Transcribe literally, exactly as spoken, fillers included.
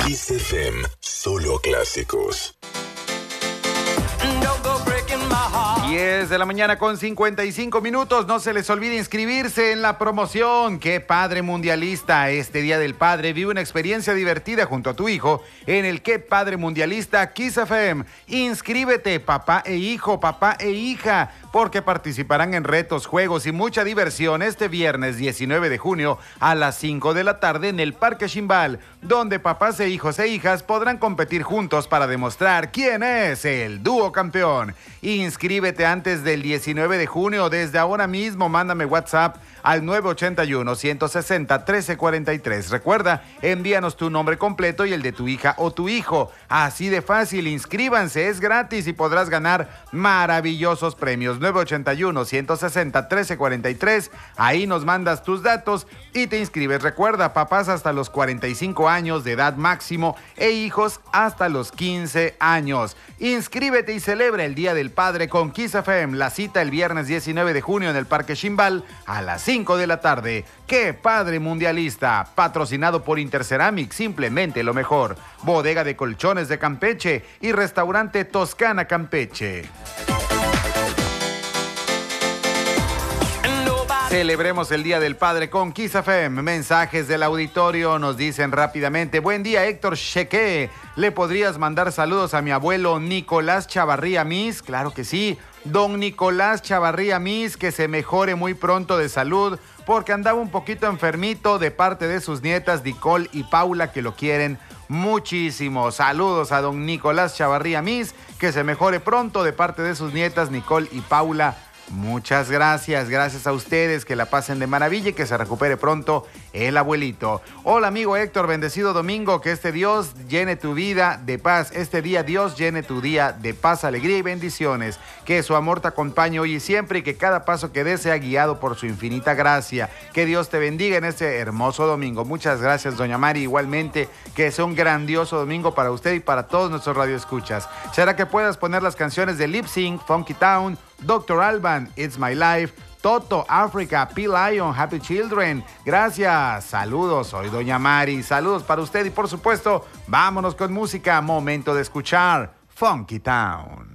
Kiss F M, solo clásicos. diez de la mañana con cincuenta y cinco minutos. No se les olvide inscribirse en la promoción ¡Qué Padre Mundialista! Este Día del Padre vive una experiencia divertida junto a tu hijo en el ¡Qué Padre Mundialista! Kiss F M. Inscríbete, papá e hijo, papá e hija, porque participarán en retos, juegos y mucha diversión este viernes diecinueve de junio a las cinco de la tarde en el Parque Ximbal, donde papás e hijos e hijas podrán competir juntos para demostrar quién es el dúo campeón. Inscríbete antes del diecinueve de junio. Desde ahora mismo mándame WhatsApp al nueve ocho uno, uno seis cero, uno tres cuatro tres. Recuerda, envíanos tu nombre completo y el de tu hija o tu hijo. Así de fácil, inscríbanse, es gratis y podrás ganar maravillosos premios. nueve ocho uno, uno seis cero, uno tres cuatro tres. Ahí nos mandas tus datos y te inscribes. Recuerda, papás hasta los cuarenta y cinco años de edad máximo e hijos hasta los quince años. Inscríbete y celebra el Día del Padre con Kiss F M. La cita el viernes diecinueve de junio en el Parque Ximbal a las cinco de la tarde. ¡Qué Padre Mundialista! Patrocinado por Interceramic, simplemente lo mejor. Bodega de Colchones de Campeche y Restaurante Toscana Campeche. Celebremos el Día del Padre con Kiss F M. Mensajes del auditorio nos dicen rápidamente. Buen día, Héctor Cheque. ¿Le podrías mandar saludos a mi abuelo Nicolás Chavarría Mis? Claro que sí. Don Nicolás Chavarría Mis, que se mejore muy pronto de salud, porque andaba un poquito enfermito, de parte de sus nietas Nicole y Paula, que lo quieren muchísimo. Saludos a don Nicolás Chavarría Mis, que se mejore pronto, de parte de sus nietas Nicole y Paula. Muchas gracias, gracias a ustedes, que la pasen de maravilla y que se recupere pronto el abuelito. Hola amigo Héctor, bendecido domingo, que este Dios llene tu vida de paz, este día Dios llene tu día de paz, alegría y bendiciones, que su amor te acompañe hoy y siempre y que cada paso que des sea guiado por su infinita gracia. Que Dios te bendiga en este hermoso domingo. Muchas gracias doña Mari, igualmente, que sea un grandioso domingo para usted y para todos nuestros radioescuchas. ¿Será que puedas poner las canciones de Lip Sync, Funky Town, doctor Alban, It's My Life, Toto, Africa, P-Lion, Happy Children? Gracias, saludos, soy doña Mari, saludos para usted y por supuesto, vámonos con música, momento de escuchar Funky Town.